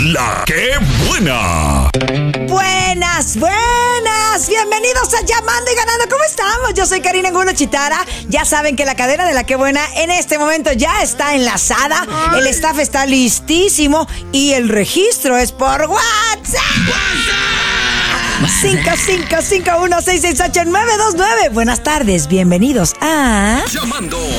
La que buena. Buenas, bienvenidos a Llamando y Ganando. ¿Cómo estamos? Yo soy Karina Angulo Chitara. Ya saben que la cadena de La que buena en este momento ya está enlazada. El staff está listísimo y el registro es por WhatsApp. 5551668929. Buenas tardes, bienvenidos a Llamando